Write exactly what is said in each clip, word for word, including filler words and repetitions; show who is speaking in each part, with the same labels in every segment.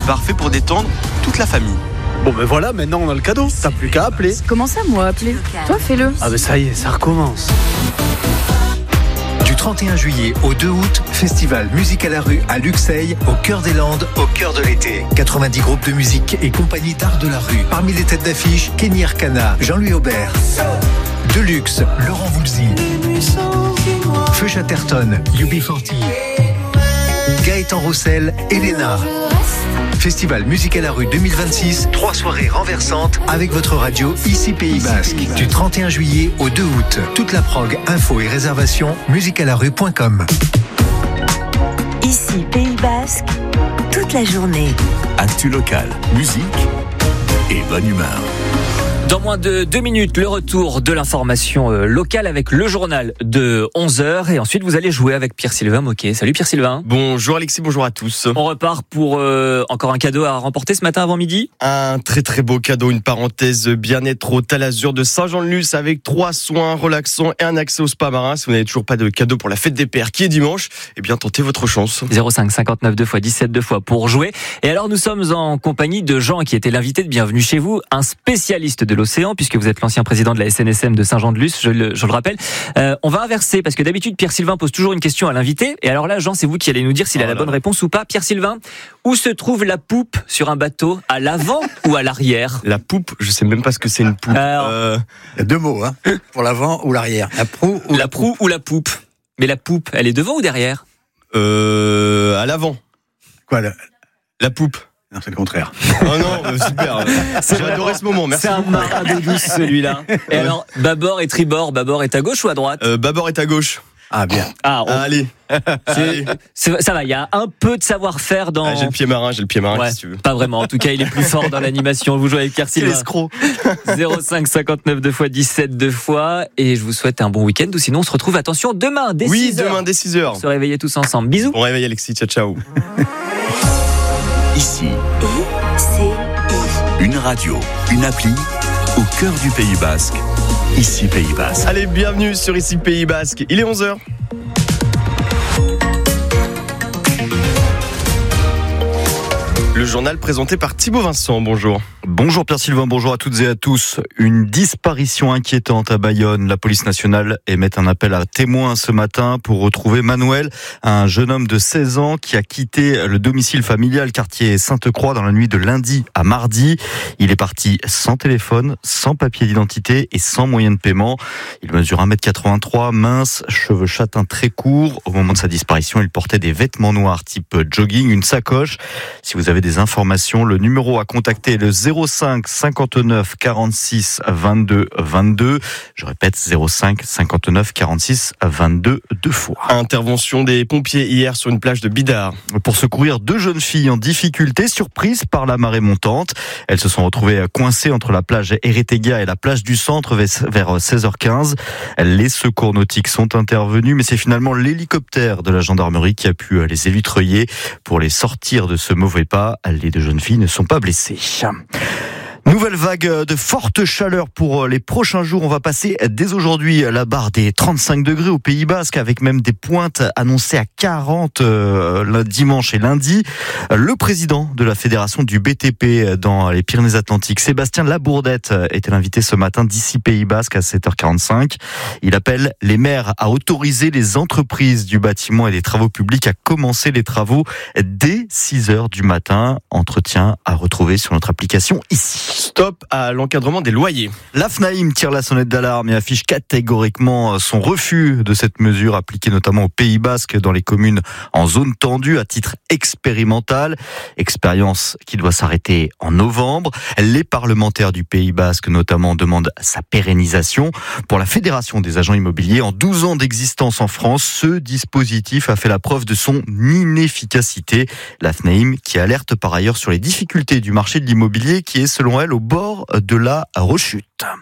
Speaker 1: parfait pour détendre toute la famille.
Speaker 2: Bon ben voilà, maintenant on a le cadeau, t'as plus qu'à appeler.
Speaker 3: Comment ça, moi, appeler ? Toi, fais-le.
Speaker 2: Ah ben ça y est, ça recommence.
Speaker 4: Du trente et un juillet au deux août, festival Musique à la rue à Luxeuil, au cœur des Landes, au cœur de l'été. quatre-vingt-dix groupes de musique et compagnies d'art de la rue. Parmi les têtes d'affiche, Kenny Arcana, Jean-Louis Aubert, Deluxe, Laurent Voulzy, Feu Chatterton, U B quarante, Gaëtan Roussel, Elena. Festival Musique à la rue deux mille vingt-six, trois soirées renversantes avec votre radio Ici Pays Basque. Du trente et un juillet au deux août. Toute la prog, info et réservation, musique à la rue point com.
Speaker 5: Ici Pays Basque, toute la journée.
Speaker 6: Actu local, musique et bonne humeur.
Speaker 7: Dans moins de deux minutes, le retour de l'information locale avec le journal de onze heures. Et ensuite, vous allez jouer avec Pierre-Sylvain Moquet. Salut Pierre-Sylvain.
Speaker 1: Bonjour Alexis, bonjour à tous.
Speaker 7: On repart pour euh, encore un cadeau à remporter ce matin avant midi.
Speaker 1: Un très très beau cadeau, une parenthèse bien-être au Talazur de Saint-Jean-de-Luz avec trois soins relaxants et un accès au spa marin. Si vous n'avez toujours pas de cadeau pour la fête des pères qui est dimanche, eh bien tentez votre chance.
Speaker 7: zéro cinq cinquante-neuf deux fois dix-sept deux fois pour jouer. Et alors nous sommes en compagnie de Jean qui était l'invité de Bienvenue chez vous, un spécialiste de l'océan puisque vous êtes l'ancien président de la S N S M de Saint-Jean-de-Luz, je le, je le rappelle. Euh, on va inverser parce que d'habitude Pierre-Sylvain pose toujours une question à l'invité. Et alors là Jean, c'est vous qui allez nous dire s'il a oh la bonne réponse ou pas. Pierre-Sylvain, où se trouve la poupe sur un bateau, à l'avant ou à l'arrière?
Speaker 1: La poupe, je sais même pas ce que c'est une poupe.
Speaker 7: Alors,
Speaker 2: euh... Il y a deux mots, hein, pour l'avant ou l'arrière. La proue ou
Speaker 7: la,
Speaker 2: la
Speaker 7: proue ou la poupe. Mais la poupe, elle est devant ou derrière?
Speaker 1: Euh, à l'avant.
Speaker 2: Quoi, la,
Speaker 1: la poupe?
Speaker 2: Non, c'est le contraire.
Speaker 1: Oh non, euh, super. J'ai adoré ce moment, merci.
Speaker 7: C'est un marin d'eau douce celui-là. Et alors, bâbord et tribord, bâbord est à gauche ou à droite?
Speaker 1: euh, Bâbord est à gauche.
Speaker 2: Ah bien.
Speaker 7: Ah, on...
Speaker 1: ah allez.
Speaker 7: C'est, c'est, ça va, il y a un peu de savoir-faire dans...
Speaker 1: Ah, j'ai le pied marin, j'ai le pied marin,
Speaker 7: ouais,
Speaker 1: si tu veux.
Speaker 7: Pas vraiment, en tout cas il est plus fort dans l'animation. Vous jouez avec Pierre-Sylvain.
Speaker 1: Quel escroc.
Speaker 7: zéro cinq cinquante-neuf deux fois dix-sept deux fois. Et je vous souhaite un bon week-end, ou sinon on se retrouve, attention, demain dès
Speaker 1: oui,
Speaker 7: six heures.
Speaker 1: Oui, demain dès six heures.
Speaker 7: Se réveiller tous ensemble. Bisous.
Speaker 1: Bon réveil Alexis, ciao ciao.
Speaker 6: Ici,
Speaker 5: I-C-I.
Speaker 6: une radio, une appli au cœur du Pays Basque. Ici Pays Basque.
Speaker 1: Allez, bienvenue sur Ici Pays Basque. Il est onze heures. Le journal présenté par Thibaut Vincent, bonjour.
Speaker 8: Bonjour Pierre-Sylvain, bonjour à toutes et à tous. Une disparition inquiétante à Bayonne. La police nationale émet un appel à témoins ce matin pour retrouver Manuel, un jeune homme de seize ans qui a quitté le domicile familial quartier Sainte-Croix dans la nuit de lundi à mardi. Il est parti sans téléphone, sans papier d'identité et sans moyen de paiement. Il mesure un mètre quatre-vingt-trois, mince, cheveux châtains très courts. Au moment de sa disparition, il portait des vêtements noirs type jogging, une sacoche. Si vous avez des informations, le numéro à contacter est le zéro cinq cinquante-neuf quarante-six vingt-deux vingt-deux. Je répète, zéro cinq cinquante-neuf quarante-six vingt-deux deux fois.
Speaker 1: Intervention des pompiers hier sur une plage de Bidart.
Speaker 8: Pour secourir deux jeunes filles en difficulté, surprises par la marée montante. Elles se sont retrouvées coincées entre la plage Eretega et la plage du centre vers seize heures quinze. Les secours nautiques sont intervenus, mais c'est finalement l'hélicoptère de la gendarmerie qui a pu les élutreuiller pour les sortir de ce mauvais pas. Les deux jeunes filles ne sont pas blessées. Nouvelle vague de forte chaleur pour les prochains jours. On va passer dès aujourd'hui la barre des trente-cinq degrés au Pays Basque, avec même des pointes annoncées à quarante euh, dimanche et lundi. Le président de la fédération du B T P dans les Pyrénées-Atlantiques, Sébastien Labourdette, était l'invité ce matin d'Ici Pays Basque à sept heures quarante-cinq. Il appelle les maires à autoriser les entreprises du bâtiment et des travaux publics à commencer les travaux dès six heures du matin. Entretien à retrouver sur notre application Ici.
Speaker 1: Stop à l'encadrement des loyers.
Speaker 8: La FNAIM tire la sonnette d'alarme et affiche catégoriquement son refus de cette mesure appliquée notamment au Pays Basque dans les communes en zone tendue à titre expérimental. Expérience qui doit s'arrêter en novembre. Les parlementaires du Pays Basque notamment demandent sa pérennisation. Pour la Fédération des agents immobiliers, en douze ans d'existence en France, ce dispositif a fait la preuve de son inefficacité. La FNAIM qui alerte par ailleurs sur les difficultés du marché de l'immobilier qui est selon elle au bord de la rechute.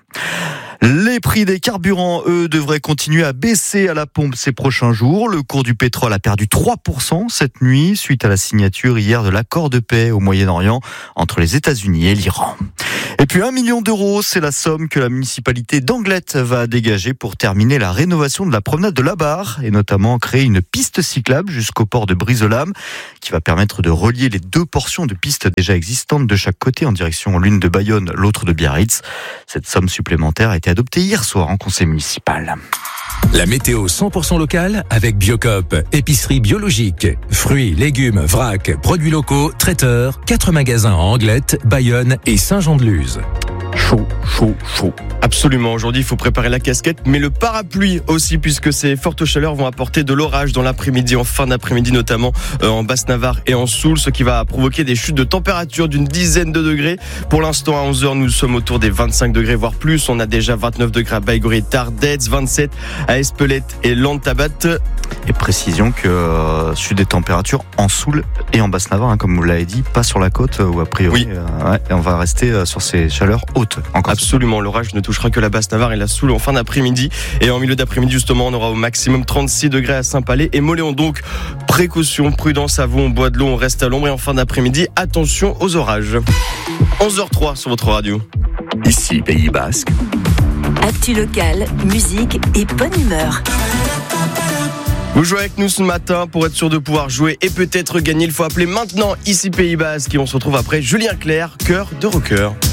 Speaker 8: Les prix des carburants, eux, devraient continuer à baisser à la pompe ces prochains jours. Le cours du pétrole a perdu trois pour cent cette nuit suite à la signature hier de l'accord de paix au Moyen-Orient entre les États-Unis et l'Iran. Et puis un million d'euros, c'est la somme que la municipalité d'Anglet va dégager pour terminer la rénovation de la promenade de la Barre et notamment créer une piste cyclable jusqu'au port de Brise-aux-Lames qui va permettre de relier les deux portions de pistes déjà existantes de chaque côté en direction l'une de Bayonne, l'autre de Biarritz. Cette somme supplémentaire a été adoptée hier soir en conseil municipal.
Speaker 9: La météo cent pour cent locale avec Biocoop, épicerie biologique, fruits, légumes, vrac, produits locaux, traiteurs, quatre magasins à Anglet, Bayonne et Saint-Jean-de-Luz.
Speaker 1: Chaud, chaud, chaud. Absolument. Aujourd'hui, il faut préparer la casquette, mais le parapluie aussi, puisque ces fortes chaleurs vont apporter de l'orage dans l'après-midi, en fin d'après-midi, notamment euh, en Basse-Navarre et en Soule, ce qui va provoquer des chutes de température d'une dizaine de degrés. Pour l'instant, à onze heures, nous sommes autour des vingt-cinq degrés, voire plus. On a déjà vingt-neuf degrés à Baïgorry et Tardets, vingt-sept à Espelette et Lantabat.
Speaker 8: Et précision que euh, sud des températures en Soule et en Basse-Navarre, hein, comme vous l'avez dit, pas sur la côte euh, où a priori,
Speaker 1: oui.
Speaker 8: euh, ouais, et on va rester euh, sur ces chaleurs hautes. Encore
Speaker 1: Absolument, l'orage ne touchera que la Basse-Navarre et la Soule en fin d'après-midi. Et en milieu d'après-midi, justement, on aura au maximum trente-six degrés à Saint-Palais et Moléon. Donc, précaution, prudence à vous, on boit de l'eau, on reste à l'ombre et en fin d'après-midi, attention aux orages. onze heures zéro trois sur votre radio.
Speaker 6: Ici, Pays Basque.
Speaker 5: Actu locale, musique et bonne humeur.
Speaker 1: Vous jouez avec nous ce matin pour être sûr de pouvoir jouer et peut-être gagner. Il faut appeler maintenant ici Pays Basque et on se retrouve après Julien Clerc, cœur de rocker.